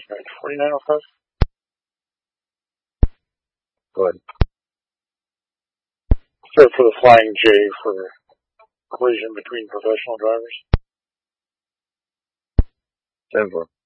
Right, 4905. Go ahead. So for the Flying J for collision between professional drivers. 10-4.